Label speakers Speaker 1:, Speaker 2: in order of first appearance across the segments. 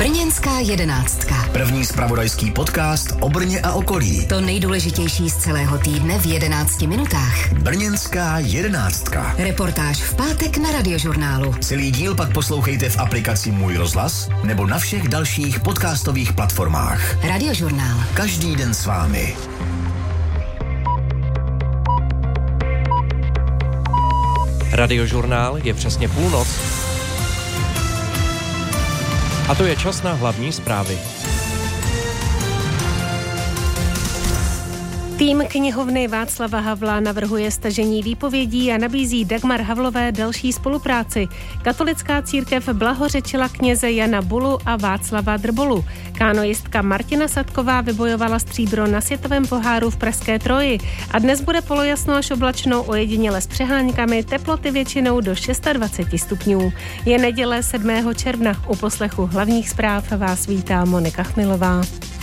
Speaker 1: Brněnská jedenáctka.
Speaker 2: První zpravodajský podcast o Brně a okolí.
Speaker 1: To nejdůležitější z celého týdne v 11 minutách.
Speaker 2: Brněnská jedenáctka.
Speaker 1: Reportáž v pátek na Radiožurnálu.
Speaker 2: Celý díl pak poslouchejte v aplikaci Můj rozhlas nebo na všech dalších podcastových platformách.
Speaker 1: Radiožurnál.
Speaker 2: Každý den s vámi.
Speaker 3: Radiožurnál je přesně půlnoc. A to je čas na hlavní zprávy.
Speaker 4: Tým knihovny Václava Havla navrhuje stažení výpovědí a nabízí Dagmar Havlové další spolupráci. Katolická církev blahořečila kněze Jana Bulu a Václava Drbolu. Kánoistka Martina Sadková vybojovala stříbro na světovém poháru v pražské Troji. A dnes bude polojasno až oblačno, ojediněle s přeháňkami, teploty většinou do 26 stupňů. Je neděle 7. června. U poslechu hlavních zpráv vás vítá Monika Chmilová.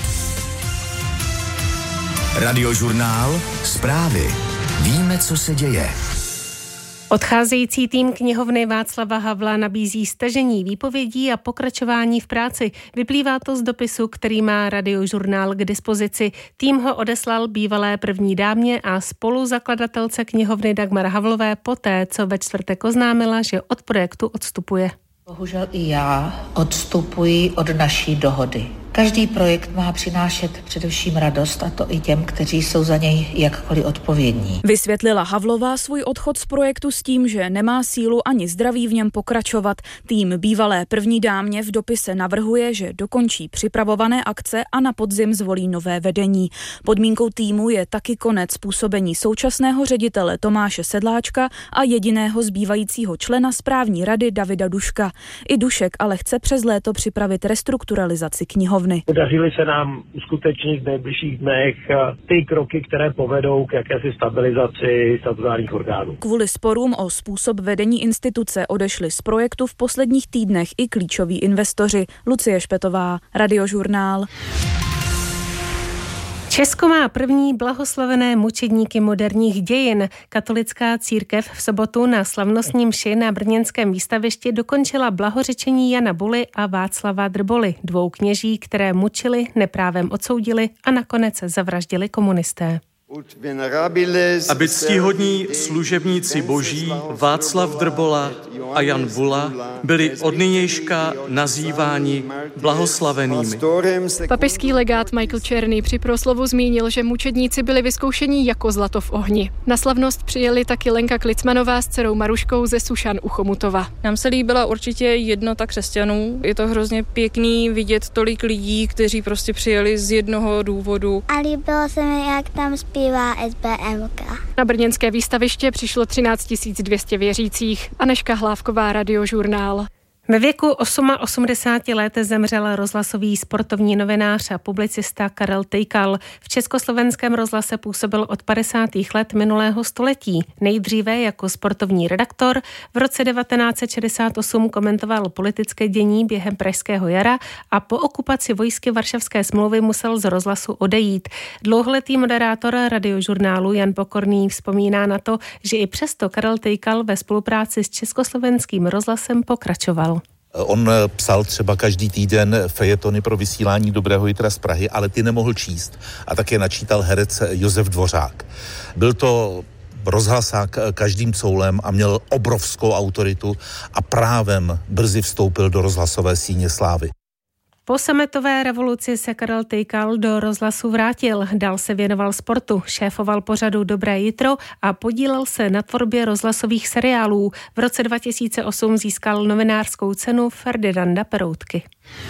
Speaker 2: Radiožurnál. Zprávy. Víme, co se děje.
Speaker 4: Odcházející tým knihovny Václava Havla nabízí stažení výpovědí a pokračování v práci. Vyplývá to z dopisu, který má Radiožurnál k dispozici. Tým ho odeslal bývalé první dámě a spoluzakladatelce knihovny Dagmar Havlové poté, co ve čtvrtek oznámila, že od projektu odstupuje.
Speaker 5: Bohužel i já odstupuji od naší dohody. Každý projekt má přinášet především radost, a to i těm, kteří jsou za něj jakkoliv odpovědní.
Speaker 6: Vysvětlila Havlová svůj odchod z projektu s tím, že nemá sílu ani zdraví v něm pokračovat. Tým bývalé první dámě v dopise navrhuje, že dokončí připravované akce a na podzim zvolí nové vedení. Podmínkou týmu je taky konec působení současného ředitele Tomáše Sedláčka a jediného zbývajícího člena správní rady Davida Duška. I Dušek ale chce přes léto připravit restrukturalizaci knihovny.
Speaker 7: Podařily se nám uskutečnit v nejbližších dnech ty kroky, které povedou k jakési stabilizaci statutárních orgánů.
Speaker 6: Kvůli sporům o způsob vedení instituce odešli z projektu v posledních týdnech i klíčoví investoři. Lucie Špetová, Radiožurnál.
Speaker 4: Česko má první blahoslavené mučedníky moderních dějin. Katolická církev v sobotu na slavnostní mši na brněnském výstavišti dokončila blahořečení Jana Buly a Václava Drboly, dvou kněží, které mučili, neprávem odsoudili a nakonec zavraždili komunisté.
Speaker 8: Aby ctihodní služebníci boží Václav Drbola a Jan Bula byli od nynějška nazýváni blahoslavenými.
Speaker 9: Papežský legát Michael Černý při proslovu zmínil, že mučedníci byli vyzkoušeni jako zlato v ohni. Na slavnost přijeli taky Lenka Klicmanová s dcerou Maruškou ze Sušan u Chomutova.
Speaker 10: Nám se líbila určitě jednota křesťanů. Je to hrozně pěkný vidět tolik lidí, kteří prostě přijeli z jednoho důvodu.
Speaker 11: A líbilo se mi, jak tam zpívá SBMka.
Speaker 9: Na brněnské výstaviště přišlo 13 200 věřících. Anežka Hlávková, Radiožurnál.
Speaker 4: Ve věku 88 let zemřel rozhlasový sportovní novinář a publicista Karel Tejkal. V československém rozhlase působil od 50. let minulého století. Nejdříve jako sportovní redaktor, v roce 1968 komentoval politické dění během Pražského jara a po okupaci vojsky Varšavské smlouvy musel z rozhlasu odejít. Dlouholetý moderátor Radiožurnálu Jan Pokorný vzpomíná na to, že i přesto Karel Tejkal ve spolupráci s československým rozhlasem pokračoval.
Speaker 12: On psal třeba každý týden fejetony pro vysílání Dobrého jitra z Prahy, ale ty nemohl číst. A také načítal herec Josef Dvořák. Byl to rozhlasák každým coulem a měl obrovskou autoritu a právem brzy vstoupil do rozhlasové síně slávy.
Speaker 4: Po sametové revoluci se Karel Tejkal do rozhlasu vrátil, dál se věnoval sportu, šéfoval pořadu Dobré jitro a podílel se na tvorbě rozhlasových seriálů. V roce 2008 získal novinářskou cenu Ferdinanda Peroutky.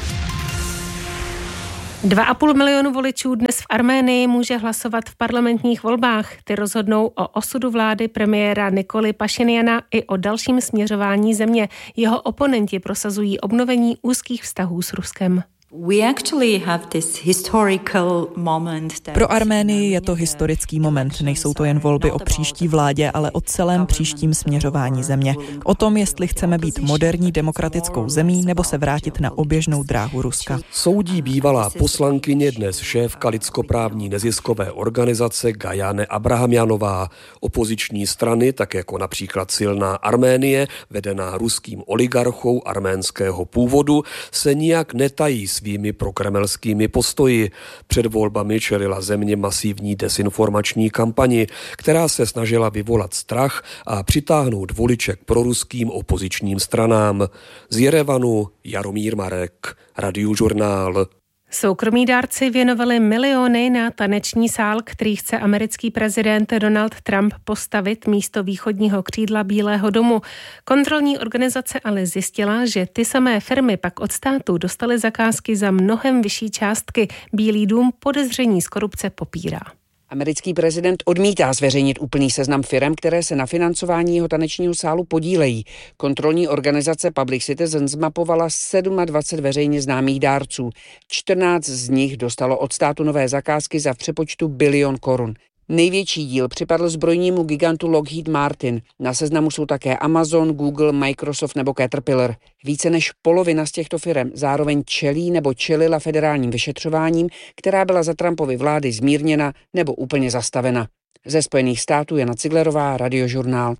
Speaker 4: 2,5 milionu voličů dnes v Arménii může hlasovat v parlamentních volbách. Ty rozhodnou o osudu vlády premiéra Nikoly Pašinjana i o dalším směřování země. Jeho oponenti prosazují obnovení úzkých vztahů s Ruskem.
Speaker 13: Pro Arménii je to historický moment. Nejsou to jen volby o příští vládě, ale o celém příštím směřování země. O tom, jestli chceme být moderní demokratickou zemí nebo se vrátit na oběžnou dráhu Ruska.
Speaker 14: Soudí bývalá poslankyně, dnes šéfka lidskoprávní neziskové organizace Gajane Abrahamjanová. Opoziční strany, tak jako například Silná Arménie, vedená ruským oligarchou arménského původu, se nijak netají svými prokremelskými postoji. Před volbami čelila země masivní desinformační kampani, která se snažila vyvolat strach a přitáhnout voliče k proruským opozičním stranám. Z Jerevanu Jaromír Marek, Radiožurnál.
Speaker 4: Soukromí dárci věnovali miliony na taneční sál, který chce americký prezident Donald Trump postavit místo východního křídla Bílého domu. Kontrolní organizace ale zjistila, že ty samé firmy pak od státu dostaly zakázky za mnohem vyšší částky. Bílý dům podezření z korupce popírá.
Speaker 15: Americký prezident odmítá zveřejnit úplný seznam firem, které se na financování jeho tanečního sálu podílejí. Kontrolní organizace Public Citizen zmapovala 27 veřejně známých dárců. 14 z nich dostalo od státu nové zakázky za v přepočtu $1 bilion. Největší díl připadl zbrojnímu gigantu Lockheed Martin. Na seznamu jsou také Amazon, Google, Microsoft nebo Caterpillar. Více než polovina z těchto firem zároveň čelí nebo čelila federálním vyšetřováním, která byla za Trumpovy vlády zmírněna nebo úplně zastavena. Ze Spojených států Jana Ciglerová, Radiožurnál.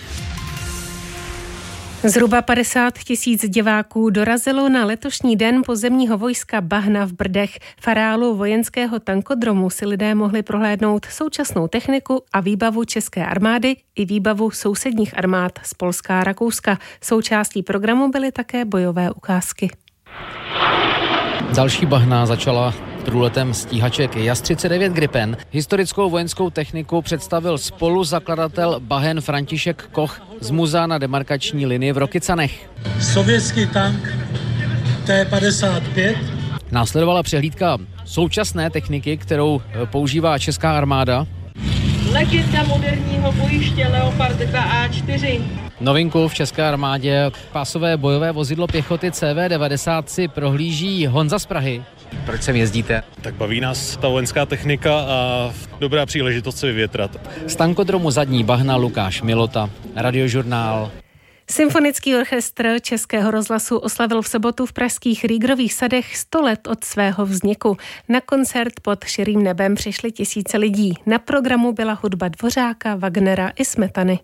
Speaker 4: Zhruba 50 000 diváků dorazilo na letošní den pozemního vojska Bahna v Brdech. V areálu vojenského tankodromu si lidé mohli prohlédnout současnou techniku a výbavu české armády i výbavu sousedních armád z Polska a Rakouska. Součástí programu byly také bojové ukázky.
Speaker 16: Další bahna začala průletem stíhaček JAS-39 Gripen. Historickou vojenskou techniku představil spoluzakladatel Bahen František Koch z muzea na demarkační linii v Rokycanech.
Speaker 17: Sovětský tank T-55.
Speaker 16: Následovala přehlídka současné techniky, kterou používá česká armáda.
Speaker 18: Legenda moderního bojiště Leopard 2A4.
Speaker 16: Novinku v české armádě pásové bojové vozidlo pěchoty CV-90 si prohlíží Honza z Prahy. Proč sem jezdíte?
Speaker 19: Tak baví nás ta vojenská technika a dobrá příležitost se vyvětrat.
Speaker 16: Z tankodromu Zadní Bahna Lukáš Milota, Radiožurnál.
Speaker 4: Symfonický orchestr Českého rozhlasu oslavil v sobotu v pražských Rýgrových sadech 100 let od svého vzniku. Na koncert pod širým nebem přišly tisíce lidí. Na programu byla hudba Dvořáka, Wagnera i Smetany.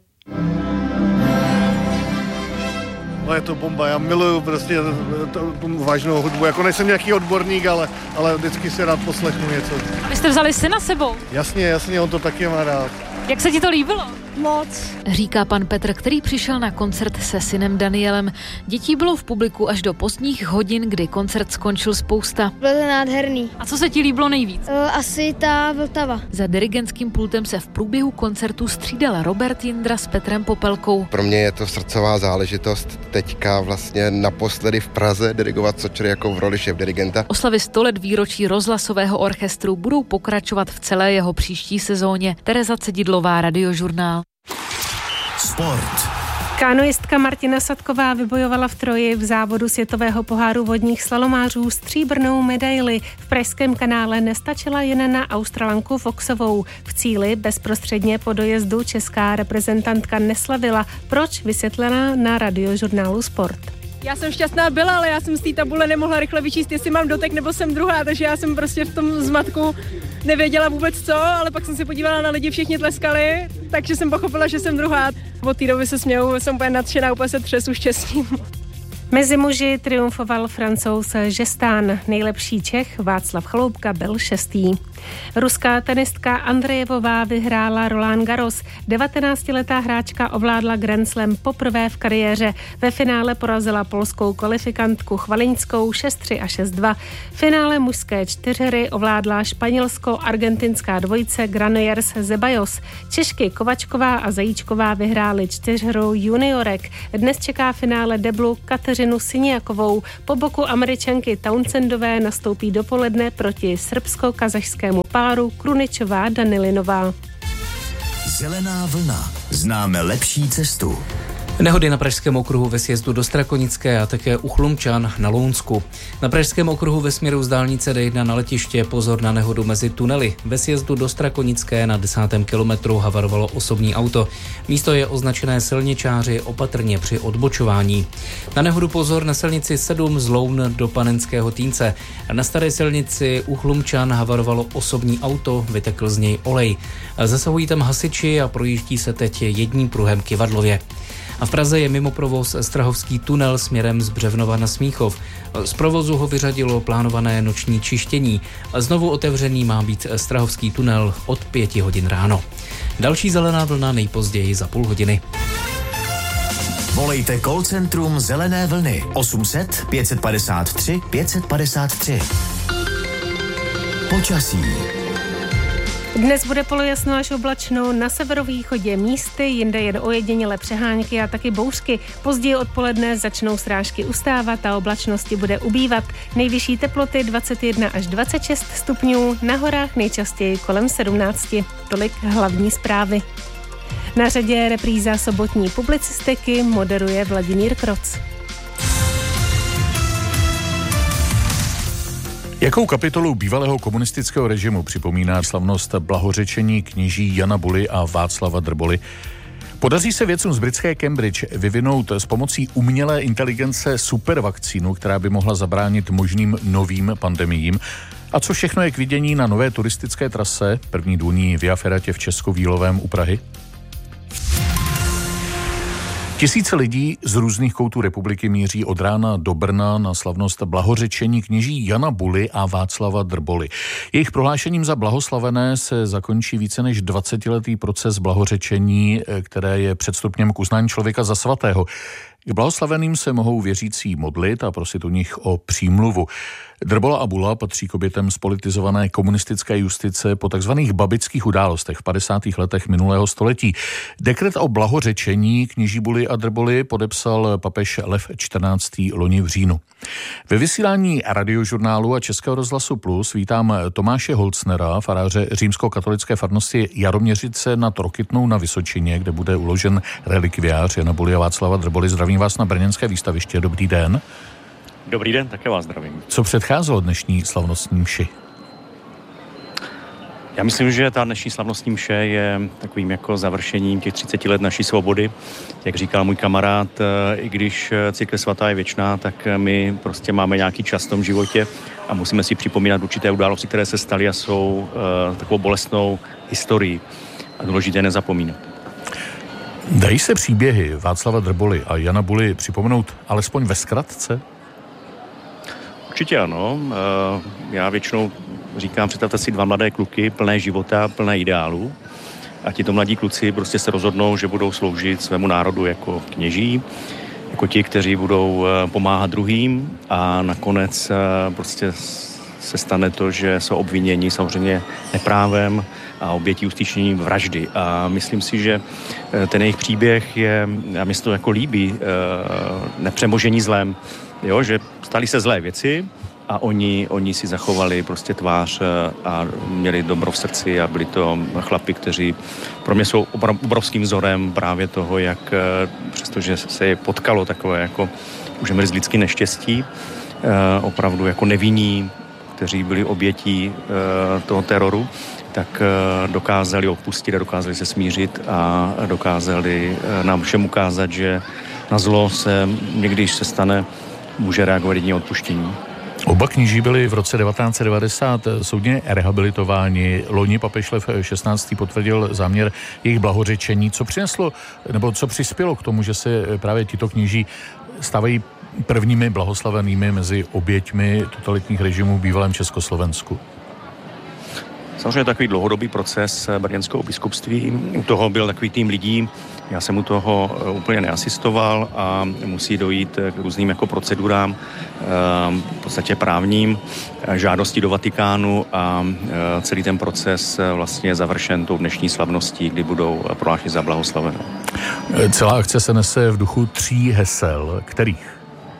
Speaker 20: No je to bomba, já miluju prostě tu vážnou hudbu, jako nejsem nějaký odborník, ale vždycky si rád poslechnu něco.
Speaker 9: A vy jste vzali syna sebou?
Speaker 20: Jasně, on to taky má rád.
Speaker 9: Jak se ti to líbilo?
Speaker 21: Moc. Říká pan Petr, který přišel na koncert se synem Danielem. Dětí bylo v publiku až do pozdních hodin, kdy koncert skončil spousta.
Speaker 11: Bylo to nádherný.
Speaker 9: A co se ti líbilo nejvíc?
Speaker 11: Asi ta Vltava.
Speaker 21: Za dirigentským pultem se v průběhu koncertu střídal Robert Jindra s Petrem Popelkou.
Speaker 22: Pro mě je to srdcová záležitost teďka vlastně naposledy v Praze dirigovat Sočery jako v roli šéfdirigenta.
Speaker 21: Oslavy 100 let výročí rozhlasového orchestru budou pokračovat v celé jeho příští sezóně. Tereza Cedidlová, Radiožurnál.
Speaker 2: Sport.
Speaker 4: Kanoistka Martina Sadková vybojovala v Troji v závodu světového poháru vodních slalomářů stříbrnou medaili. V pražském kanále nestačila jen na Australanku Foxovou. V cíli bezprostředně po dojezdu česká reprezentantka neslavila. Proč? Vysvětlena na Radiožurnálu Sport.
Speaker 10: Já jsem šťastná byla, ale já jsem z té tabule nemohla rychle vyčíst, jestli mám dotek nebo jsem druhá, takže já jsem prostě v tom zmatku nevěděla vůbec co, ale pak jsem se podívala na lidi, všichni tleskali, takže jsem pochopila, že jsem druhá. Od té doby se směju, jsem úplně nadšená, úplně se třesu štěstím.
Speaker 4: Mezi muži triumfoval Francouz Žestán. Nejlepší Čech Václav Chaloupka byl 6. Ruská tenistka Andrejevová vyhrála Roland Garros. 19letá hráčka ovládla Grand Slam poprvé v kariéře. Ve finále porazila polskou kvalifikantku Chvaliňskou 6-3 a 6-2. V finále mužské čtyřhry ovládla španělsko-argentinská dvojice Granollers Zeballos. Češky Kovačková a Zajíčková vyhrály čtyřhru juniorek. Dnes čeká finále deblu Kateřinu Siniakovou. Po boku Američanky Townsendové nastoupí dopoledne proti srbsko-kazašskému páru Kruničová Danilinová.
Speaker 2: Zelená vlna. Známe lepší cestu.
Speaker 1: Nehody na Pražském okruhu ve sjezdu do Strakonické a také u Chlumčan na Lounsku. Na Pražském okruhu ve směru z dálnice D1 na letiště pozor na nehodu mezi tunely. Ve sjezdu do Strakonické na 10. kilometru havarovalo osobní auto. Místo je označené silničáři opatrně při odbočování. Na nehodu pozor na silnici 7 z Loun do Panenského Týnce. Na staré silnici u Chlumčan havarovalo osobní auto, vytekl z něj olej. Zasahují tam hasiči a projíždí se teď jedním pruhem Kyvadlově. A v Praze je mimo provoz Strahovský tunel směrem z Břevnova na Smíchov. Z provozu ho vyřadilo plánované noční čištění. Znovu otevřený má být Strahovský tunel od 5 hodin ráno. Další zelená vlna nejpozději za půl hodiny.
Speaker 2: Volejte call centrum Zelené vlny 800 553 553. Počasí.
Speaker 4: Dnes bude polojasno až oblačno, na severovýchodě místy, jinde jen ojedinělé přehánky a taky bouřky. Později odpoledne začnou srážky ustávat a oblačnosti bude ubývat. Nejvyšší teploty 21 až 26 stupňů, na horách nejčastěji kolem 17. Tolik hlavní zprávy. Na řadě je repríza sobotní publicistiky, moderuje Vladimír Kroc.
Speaker 12: Jakou kapitolu bývalého komunistického režimu připomíná slavnost blahořečení kněží Jana Buly a Václava Drboly? Podaří se vědcům z britské Cambridge vyvinout s pomocí umělé inteligence supervakcínu, která by mohla zabránit možným novým pandemiím? A co všechno je k vidění na nové turistické trase, první důlní Via Ferratě v Českovílovém u Prahy? Tisíce lidí z různých koutů republiky míří od rána do Brna na slavnost blahořečení kněží Jana Buly a Václava Drboly. Jejich prohlášením za blahoslavené se zakončí více než 20letý proces blahořečení, které je předstupněm k uznání člověka za svatého. K blahoslaveným se mohou věřící modlit a prosit u nich o přímluvu. Drbola a Bula patří k obětem zpolitizované komunistické justice po takzvaných babických událostech v 50. letech minulého století. Dekret o blahořečení kněží Buly a Drboly podepsal papež Lev XIV. Loni v říjnu. Ve vysílání Radiožurnálu a Českého rozhlasu Plus vítám Tomáše Holcnera, faráře římskokatolické farnosti Jaroměřice nad Rokytnou na Vysočině, kde bude uložen relikviář Jana Buly a Václava Drboly. Zdravím vás na brněnské výstaviště. Dobrý den.
Speaker 17: Dobrý den, také vás zdravím.
Speaker 12: Co předcházelo dnešní slavnostní mši?
Speaker 17: Já myslím, že ta dnešní slavnostní mše je takovým jako završením těch 30 let naší svobody. Jak říkal můj kamarád, i když církev svatá je věčná, tak my prostě máme nějaký čas v tom životě a musíme si připomínat určité události, které se staly a jsou takovou bolestnou historií. A důležité nezapomínat.
Speaker 12: Dají se příběhy Václava Drboly a Jana Buly připomenout alespoň ve zkratce?
Speaker 17: Určitě ano. Já většinou říkám, představte si dva mladé kluky, plné života, plné ideálů. A tito mladí kluci prostě se rozhodnou, že budou sloužit svému národu jako kněží, jako ti, kteří budou pomáhat druhým a nakonec prostě se stane to, že jsou obviněni samozřejmě neprávem a obětí uskutečnění vraždy. A myslím si, že ten jejich příběh je, a mě se to jako líbí, nepřemožení zlem. Jo, že staly se zlé věci a oni si zachovali prostě tvář a měli dobro v srdci a byli to chlapi, kteří pro mě jsou obrovským vzorem právě toho, jak přestože se je potkalo takové jako můžeme říct lidský neštěstí, opravdu jako nevinní, kteří byli obětí toho teroru, tak dokázali opustit a dokázali se smířit a dokázali nám všem ukázat, že na zlo se někdy, když se stane, může reagovat jedině odpuštění.
Speaker 12: Oba kněží byli v roce 1990 soudně rehabilitováni. Loni papež Lev XVI. Potvrdil záměr jejich blahořečení. Co přineslo, nebo co přispělo k tomu, že se právě tito kněží stávají prvními blahoslavenými mezi oběťmi totalitních režimů v bývalém Československu?
Speaker 17: Samozřejmě takový dlouhodobý proces brněnského biskupství. U toho byl takový tým lidí, já jsem u toho úplně neasistoval a musí dojít k různým jako procedurám, v podstatě právním, žádosti do Vatikánu a celý ten proces vlastně je završen tou dnešní slavností, kdy budou prohlášeni za blahoslavenou.
Speaker 12: Celá akce se nese v duchu 3 hesel. Kterých?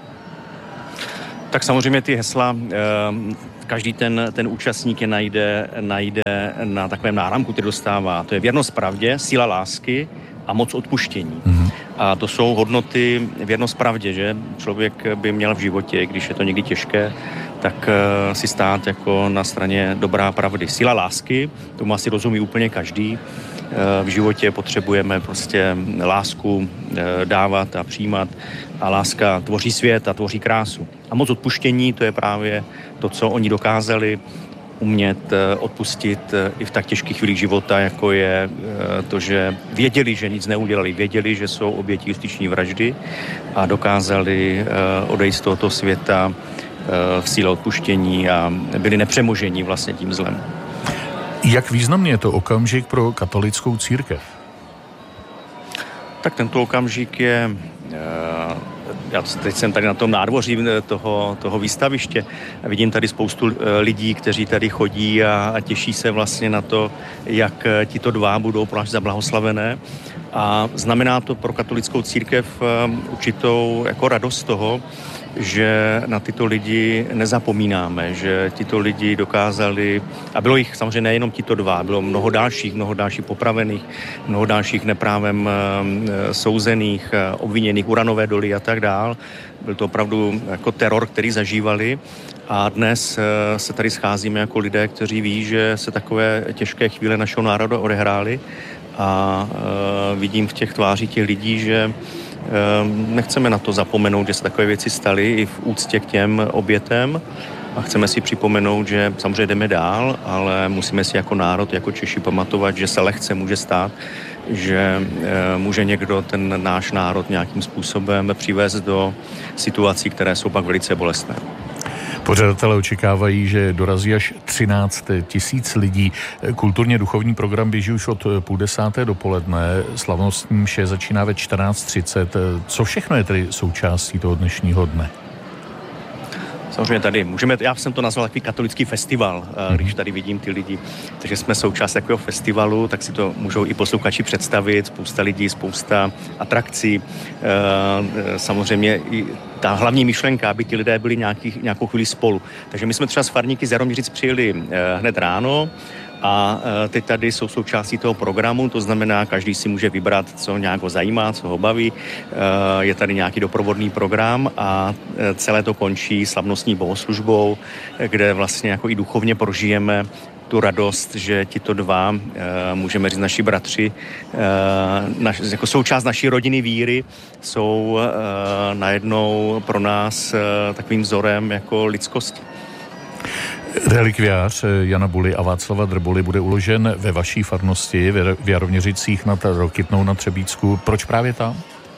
Speaker 17: Tak samozřejmě ty hesla, každý ten účastník je najde na takovém náramku, který dostává. To je věrnost pravdě, síla lásky a moc odpuštění. A to jsou hodnoty věrnost pravdě, že člověk by měl v životě, když je to někdy těžké, tak si stát jako na straně dobrá pravdy. Síla lásky, tomu asi rozumí úplně každý. V životě potřebujeme prostě lásku dávat a přijímat a láska tvoří svět a tvoří krásu. A moc odpuštění, to je právě to, co oni dokázali umět odpustit i v tak těžkých chvílích života, jako je to, že věděli, že nic neudělali, věděli, že jsou obětí justiční vraždy a dokázali odejít z tohoto světa v síle odpuštění a byli nepřemožení vlastně tím zlem.
Speaker 3: Jak významný je to okamžik pro katolickou církev?
Speaker 17: Tak tento okamžik je, já teď jsem tady na tom nádvoří toho výstaviště a vidím tady spoustu lidí, kteří tady chodí a těší se vlastně na to, jak tito dva budou pro nás zablahoslavené. A znamená to pro katolickou církev určitou jako radost toho, že na tyto lidi nezapomínáme, že tyto lidi dokázali, a bylo jich samozřejmě nejenom tito dva, bylo mnoho dalších popravených, mnoho dalších neprávem souzených, obviněných, uranové doly a tak dál. Byl to opravdu jako teror, který zažívali a dnes se tady scházíme jako lidé, kteří ví, že se takové těžké chvíle našeho národa odehrály a vidím v těch tvářích těch lidí, že nechceme na to zapomenout, že se takové věci staly i v úctě k těm obětem a chceme si připomenout, že samozřejmě jdeme dál, ale musíme si jako národ, jako Češi pamatovat, že se lehce může stát, že může někdo ten náš národ nějakým způsobem přivést do situací, které jsou pak velice bolestné.
Speaker 3: Pořadatelé očekávají, že dorazí až 13 000 lidí. Kulturně duchovní program běží už od 9:30 dopoledne. Slavnostní mše začíná ve 14:30. Co všechno je tedy součástí toho dnešního dne?
Speaker 17: Samozřejmě tady já jsem to nazval takový katolický festival, když tady vidím ty lidi. Takže jsme součást takového festivalu, tak si to můžou i posluchači představit. Spousta lidí, spousta atrakcí. Samozřejmě i ta hlavní myšlenka, aby ti lidé byli nějakou chvíli spolu. Takže my jsme třeba z farníky z Jaroměřic přijeli hned ráno a teď tady jsou součástí toho programu, to znamená, každý si může vybrat, co nějak ho zajímá, co ho baví. Je tady nějaký doprovodný program a celé to končí slavnostní bohoslužbou, kde vlastně jako i duchovně prožijeme tu radost, že tito dva, můžeme říct naši bratři, jako součást naší rodiny víry, jsou najednou pro nás takovým vzorem jako lidskosti.
Speaker 3: Relikviář Jana Buly a Václava Drboly bude uložen ve vaší farnosti v Jaroměřicích nad Rokytnou na Třebíčsku. Proč právě tam?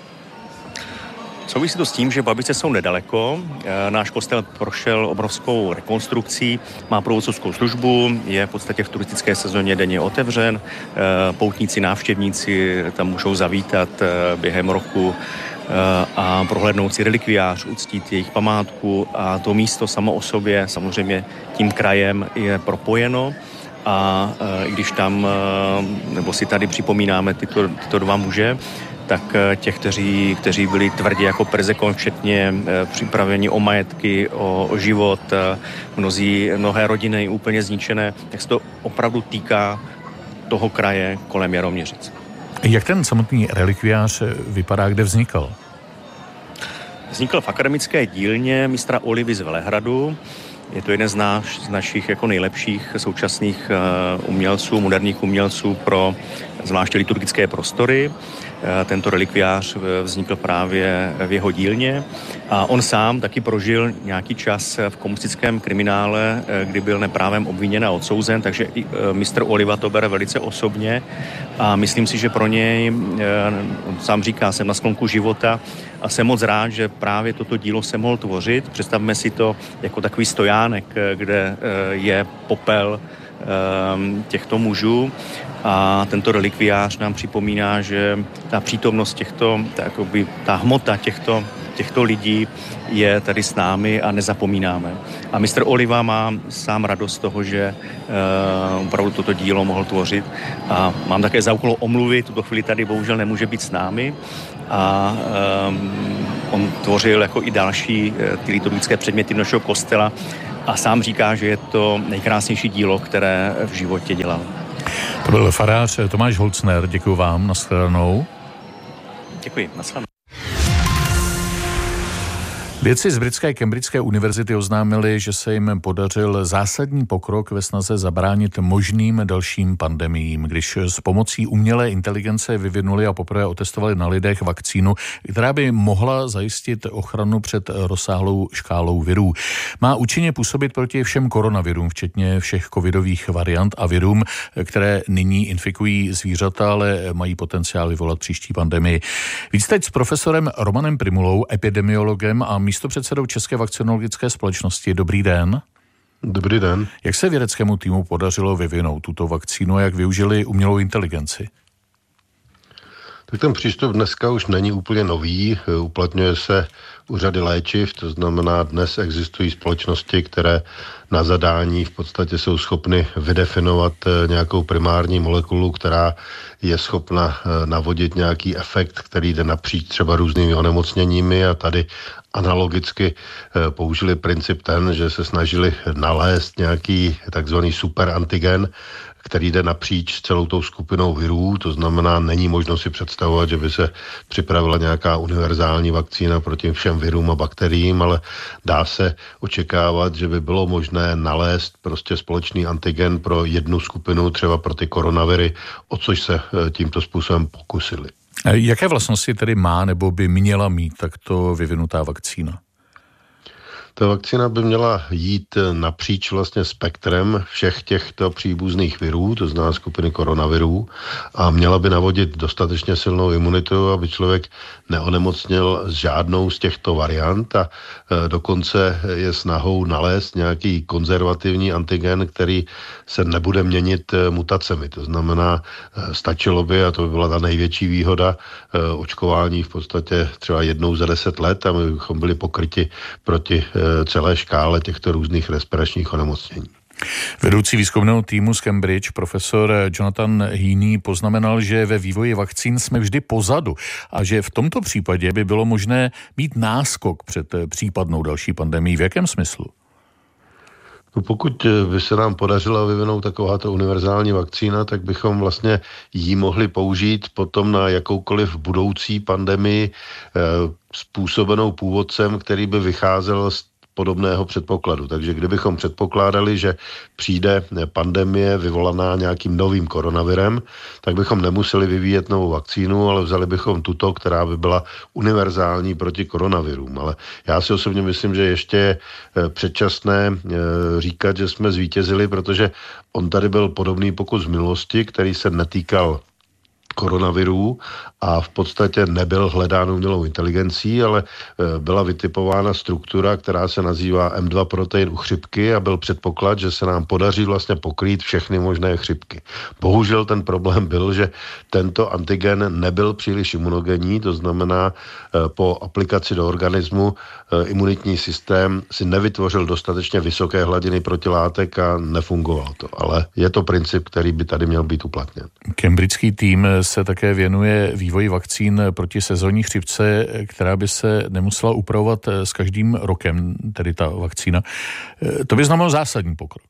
Speaker 17: Souvisí to s tím, že Babice jsou nedaleko. Náš kostel prošel obrovskou rekonstrukcí, má průvodcovskou službu, je v podstatě v turistické sezóně denně otevřen. Poutníci, návštěvníci tam můžou zavítat během roku a prohlédnout si relikviář, uctít jejich památku a to místo samo o sobě samozřejmě tím krajem je propojeno a i když tam, nebo si tady připomínáme tyto dva muže, tak těch, kteří byli tvrdě jako perzekon, včetně připraveni o majetky, o život, mnohé rodiny úplně zničené, tak se to opravdu týká toho kraje kolem Jaroměřic.
Speaker 3: Jak ten samotný relikviář vypadá, kde vznikl?
Speaker 17: Vznikl v akademické dílně mistra Olivy z Velehradu. Je to jeden z našich jako nejlepších současných umělců, moderních umělců pro zvláště liturgické prostory. Tento relikviář vznikl právě v jeho dílně a on sám taky prožil nějaký čas v komunistickém kriminále, kdy byl neprávem obviněn a odsouzen, takže i mistr Oliva to bere velice osobně a myslím si, že pro něj, sám říká, jsem na sklonku života a jsem moc rád, že právě toto dílo se mohl tvořit. Představme si to jako takový stojánek, kde je popel těchto mužů a tento relikviář nám připomíná, že ta přítomnost ta hmota těchto lidí je tady s námi a nezapomínáme. A mistr Oliva má sám radost z toho, že opravdu toto dílo mohl tvořit a mám také za úkol omluvit, tuto chvíli tady bohužel nemůže být s námi a on tvořil jako i další ty liturgické předměty našeho kostela a sám říká, že je to nejkrásnější dílo, které v životě dělal.
Speaker 3: To byl farář Tomáš Holcner, děkuji vám, nashledanou.
Speaker 17: Děkuji, nashledanou.
Speaker 3: Vědci z britské Cambridgeské univerzity oznámili, že se jim podařil zásadní pokrok ve snaze zabránit možným dalším pandemiím, když s pomocí umělé inteligence vyvinuli a poprvé otestovali na lidech vakcínu, která by mohla zajistit ochranu před rozsáhlou škálou virů. Má účinně působit proti všem koronavirům, včetně všech covidových variant a virům, které nyní infikují zvířata, ale mají potenciál vyvolat příští pandemii. Víc teď s profesorem Romanem Primulou, epidemiologem a místopředsedou České vakcinologické společnosti. Dobrý den.
Speaker 5: Dobrý den.
Speaker 3: Jak se vědeckému týmu podařilo vyvinout tuto vakcínu a jak využili umělou inteligenci?
Speaker 5: Tak ten přístup dneska už není úplně nový, uplatňuje se u řady léčiv, to znamená, dnes existují společnosti, které na zadání v podstatě jsou schopny vydefinovat nějakou primární molekulu, která je schopna navodit nějaký efekt, který jde napříč třeba různými onemocněními, a tady analogicky použili princip ten, že se snažili nalézt nějaký takzvaný superantigen, který jde napříč celou tou skupinou virů, to znamená, není možno si představovat, že by se připravila nějaká univerzální vakcína proti všem virům a bakteriím, ale dá se očekávat, že by bylo možné nalézt prostě společný antigen pro jednu skupinu, třeba pro ty koronaviry, o což se tímto způsobem pokusili.
Speaker 3: Jaké vlastnosti tedy má nebo by měla mít takto vyvinutá vakcína?
Speaker 5: Ta vakcína by měla jít napříč vlastně spektrem všech těchto příbuzných virů, to znamená skupiny koronavirů, a měla by navodit dostatečně silnou imunitu, aby člověk neonemocněl s žádnou z těchto variant, a dokonce je snahou nalézt nějaký konzervativní antigen, který se nebude měnit mutacemi. To znamená, stačilo by, a to by byla ta největší výhoda, očkování v podstatě třeba jednou za 10 let, a my bychom byli pokryti proti celé škále těchto různých respiračních onemocnění.
Speaker 3: Vedoucí výzkumného týmu z Cambridge, profesor Jonathan Heaney, poznamenal, že ve vývoji vakcín jsme vždy pozadu a že v tomto případě by bylo možné mít náskok před případnou další pandemií. V jakém smyslu?
Speaker 5: No, pokud by se nám podařilo vyvinout takováto univerzální vakcína, tak bychom vlastně ji mohli použít potom na jakoukoliv budoucí pandemii způsobenou původcem, který by vycházel z podobného předpokladu. Takže kdybychom předpokládali, že přijde pandemie vyvolaná nějakým novým koronavirem, tak bychom nemuseli vyvíjet novou vakcínu, ale vzali bychom tuto, která by byla univerzální proti koronavirům. Ale já si osobně myslím, že ještě je předčasné říkat, že jsme zvítězili, protože on tady byl podobný pokus v minulosti, který se netýkal koronavirů a v podstatě nebyl hledán umělou inteligencí, ale byla vytipována struktura, která se nazývá M2 protein u chřipky, a byl předpoklad, že se nám podaří vlastně pokrýt všechny možné chřipky. Bohužel ten problém byl, že tento antigen nebyl příliš imunogenní, to znamená, po aplikaci do organismu imunitní systém si nevytvořil dostatečně vysoké hladiny protilátek a nefungovalo to. Ale je to princip, který by tady měl být uplatněn.
Speaker 3: Cambridgeský tým se také věnuje vývoji vakcín proti sezónní chřipce, která by se nemusela upravovat s každým rokem, tedy ta vakcína. To by znamenalo zásadní pokrok.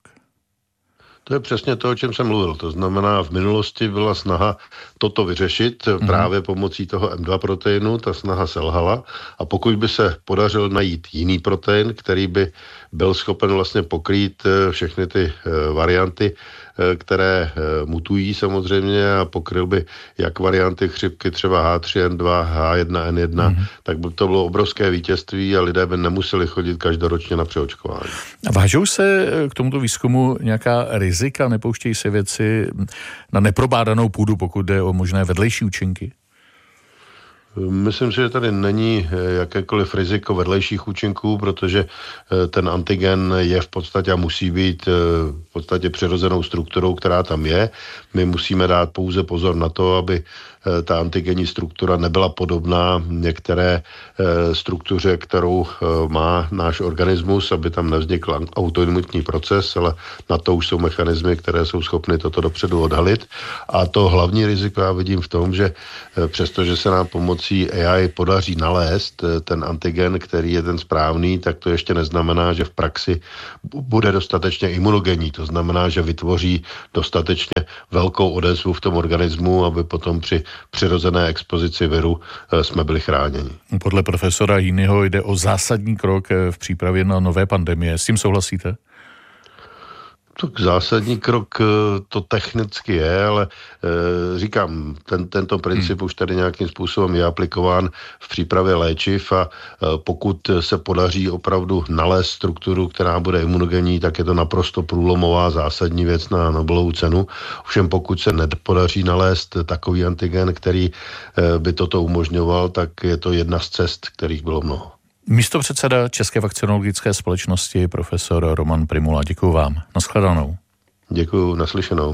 Speaker 5: To je přesně to, o čem jsem mluvil. To znamená, v minulosti byla snaha toto vyřešit právě pomocí toho M2 proteinu, ta snaha selhala, a pokud by se podařil najít jiný protein, který by byl schopen vlastně pokrýt všechny ty varianty, které mutují samozřejmě, a pokryl by jak varianty chřipky třeba H3N2, H1N1, tak by to bylo obrovské vítězství a lidé by nemuseli chodit každoročně na přeočkování.
Speaker 3: Vážou se k tomuto výzkumu nějaká rizika? Nepouštějí se věci na neprobádanou půdu, pokud jde o možné vedlejší účinky?
Speaker 5: Myslím si, že tady není jakékoliv riziko vedlejších účinků, protože ten antigen je v podstatě a musí být v podstatě přirozenou strukturou, která tam je. My musíme dát pouze pozor na to, aby ta antigenní struktura nebyla podobná některé struktuře, kterou má náš organismus, aby tam nevznikl autoimunitní proces, ale na to už jsou mechanismy, které jsou schopny toto dopředu odhalit. A to hlavní riziko já vidím v tom, že přestože se nám pomocí AI podaří nalézt ten antigen, který je ten správný, tak to ještě neznamená, že v praxi bude dostatečně imunogenní. To znamená, že vytvoří dostatečně velkou odezvu v tom organismu, aby potom při přirozené expozici viru jsme byli chráněni.
Speaker 3: Podle profesora Jínyho jde o zásadní krok v přípravě na nové pandemie. S tím souhlasíte?
Speaker 5: Tak zásadní krok to technicky je, ale říkám, tento princip už tady nějakým způsobem je aplikován v přípravě léčiv a pokud se podaří opravdu nalézt strukturu, která bude imunogenní, tak je to naprosto průlomová zásadní věc na Nobelovu cenu. Ovšem pokud se nepodaří nalézt takový antigen, který by toto umožňoval, tak je to jedna z cest, kterých bylo mnoho.
Speaker 3: Místopředseda České vakcinologické společnosti profesor Roman Prymula. Děkuju vám. Naschledanou.
Speaker 5: Děkuju, naslyšenou.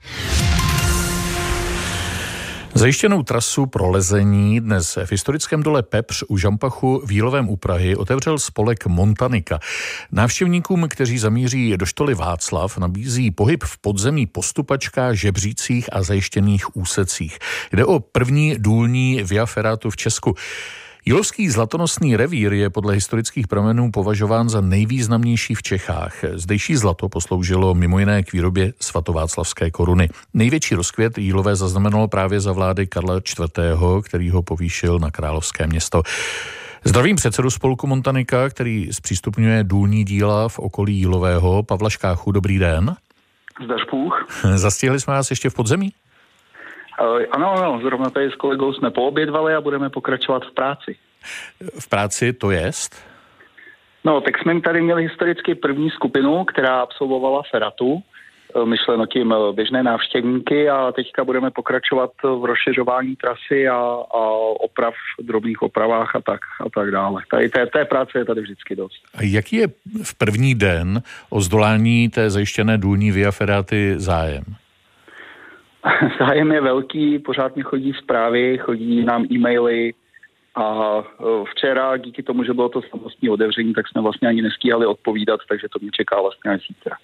Speaker 3: Zajištěnou trasu pro lezení dnes v historickém dole Pepř u Žampachu v Jílovém u Prahy otevřel spolek Montanika. Návštěvníkům, kteří zamíří do štoly Václav, nabízí pohyb v podzemí po stupačkách, žebřících a zajištěných úsecích. Jde o první důlní via ferratu v Česku. Jílovský zlatonosný revír je podle historických pramenů považován za nejvýznamnější v Čechách. Zdejší zlato posloužilo mimo jiné k výrobě svatováclavské koruny. Největší rozkvět Jílové zaznamenalo právě za vlády Karla IV., který ho povýšil na královské město. Zdravím předsedu spolku Montanika, který zpřístupňuje důlní díla v okolí Jílového, Pavla Škáchu. Dobrý den.
Speaker 6: Zdař Bůh.
Speaker 3: Zastihli jsme vás ještě v podzemí?
Speaker 6: Ano, zrovna tady s kolegou jsme poobědvali a budeme pokračovat v práci.
Speaker 3: V práci to jest?
Speaker 6: No, tak jsme tady měli historicky první skupinu, která absolvovala feratu, myšleno tím běžné návštěvníky, a teďka budeme pokračovat v rozšiřování trasy a oprav, drobných opravách a tak dále. Tady té práce je tady vždycky dost.
Speaker 3: A jaký je v první den o zdolání té zajištěné důlní via ferraty zájem?
Speaker 6: Zájem je velký, pořád mi chodí zprávy, chodí nám e-maily a včera díky tomu, že bylo to samostní otevření, tak jsme vlastně ani nestíhali odpovídat, takže to mě čeká vlastně až zítra.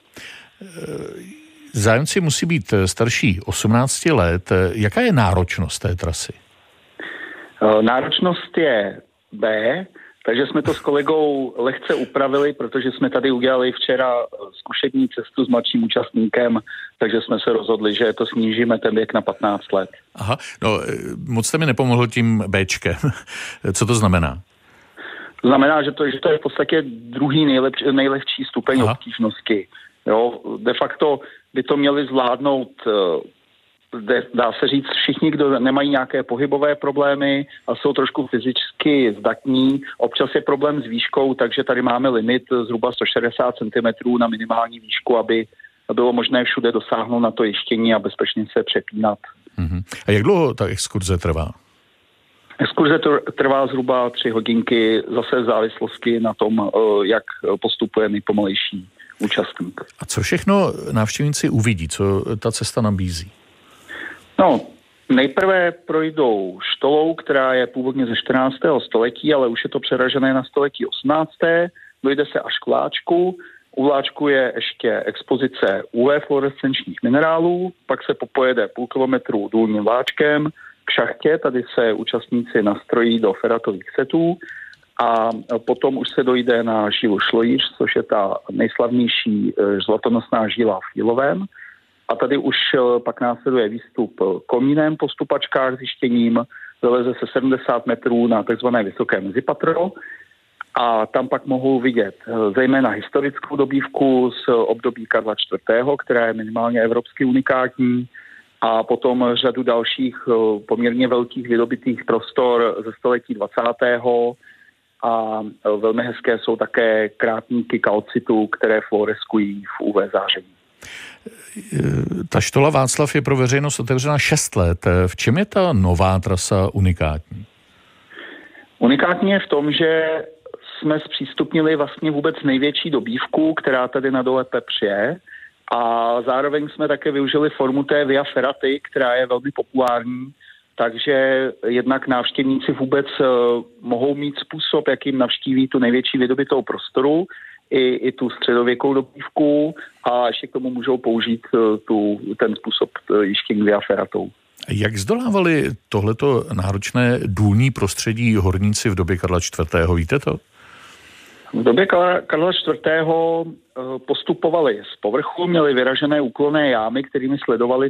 Speaker 3: Zájemci musí být starší 18 let. Jaká je náročnost té trasy?
Speaker 6: Náročnost je B, takže jsme to s kolegou lehce upravili, protože jsme tady udělali včera zkušební cestu s mladším účastníkem, takže jsme se rozhodli, že to snížíme ten věk na 15 let.
Speaker 3: Aha, no moc jste mi nepomohl tím Bčkem. Co to znamená?
Speaker 6: To znamená, že to je v podstatě druhý nejlehčí stupeň obtížnosti. Jo, de facto by to měli zvládnout, dá se říct, všichni, kdo nemají nějaké pohybové problémy a jsou trošku fyzicky zdatní. Občas je problém s výškou, takže tady máme limit zhruba 160 cm na minimální výšku, aby bylo možné všude dosáhnout na to jištění a bezpečně se přepínat.
Speaker 3: A jak dlouho ta exkurze trvá?
Speaker 6: Exkurze trvá zhruba 3 hodinky, zase v závislosti na tom, jak postupuje nejpomalejší účastník.
Speaker 3: A co všechno návštěvníci uvidí? Co ta cesta nabízí?
Speaker 6: No, nejprve projdou štolou, která je původně ze 14. století, ale už je to přeražené na století 18. Dojde se až k vláčku. U vláčku je ještě expozice UV fluorescenčních minerálů, pak se popojede půl kilometru důlním vláčkem k šachtě, tady se účastníci nastrojí do ferratových setů a potom už se dojde na žilu Šlojíř, což je ta nejslavnější zlatonosná žila v Jílovém. A tady už pak následuje výstup komínem po stupačkách s jištěním, vyleze se 70 metrů na takzvané vysoké mezipatro a tam pak mohou vidět zejména historickou dobývku z období Karla IV., která je minimálně evropsky unikátní, a potom řadu dalších poměrně velkých vydobitých prostor ze století 20. A velmi hezké jsou také krátníky kalcitu, které fluoreskují v UV záření.
Speaker 3: Ta štola Václav je pro veřejnost otevřena 6 let. V čem je ta nová trasa unikátní?
Speaker 6: Unikátní je v tom, že jsme zpřístupnili vlastně vůbec největší dobývku, která tady na dole Pepř je, a zároveň jsme také využili formu té via ferraty, která je velmi populární, takže jednak návštěvníci vůbec mohou mít způsob, jakým navštíví tu největší vydobitou prostoru, i tu středověkou dobývku, a ještě k tomu můžou použít ten způsob jištění via ferratou.
Speaker 3: Jak zdolávali tohleto náročné důlní prostředí horníci v době Karla IV.? Víte to?
Speaker 6: V době Karla IV. Postupovali z povrchu, měli vyražené úklonné jámy, kterými sledovali